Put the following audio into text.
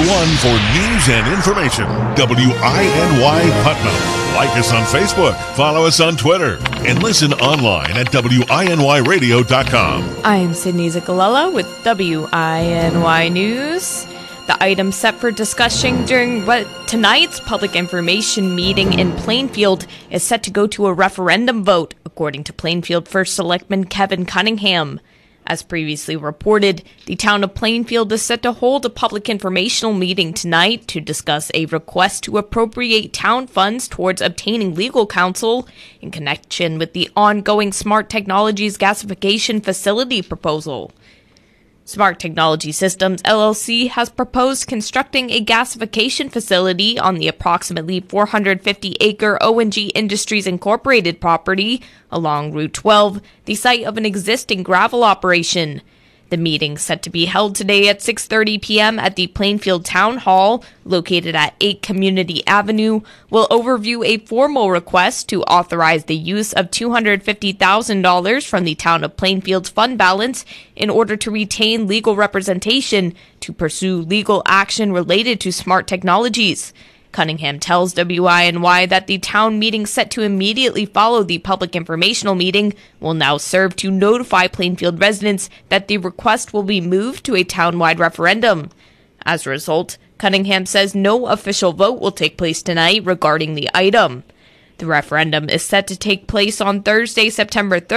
one for news and information. WINY Putnam. Like us on Facebook, follow us on Twitter, and listen online at WINYradio.com. I am Sydney Zicalella with WINY News. The item set for discussion during tonight's public information meeting in Plainfield is set to go to a referendum vote, according to Plainfield First Selectman Kevin Cunningham. As previously reported, the town of Plainfield is set to hold a public informational meeting tonight to discuss a request to appropriate town funds towards obtaining legal counsel in connection with the ongoing Smart Technologies gasification facility proposal. Smart Technology Systems, LLC, has proposed constructing a gasification facility on the approximately 450-acre O&G Industries Incorporated property along Route 12, the site of an existing gravel operation. The meeting, set to be held today at 6:30 p.m. at the Plainfield Town Hall, located at 8 Community Avenue, will overview a formal request to authorize the use of $250,000 from the town of Plainfield's fund balance in order to retain legal representation to pursue legal action related to smart technologies. Cunningham tells WINY that the town meeting set to immediately follow the public informational meeting will now serve to notify Plainfield residents that the request will be moved to a town-wide referendum. As a result, Cunningham says no official vote will take place tonight regarding the item. The referendum is set to take place on Thursday, September 3rd.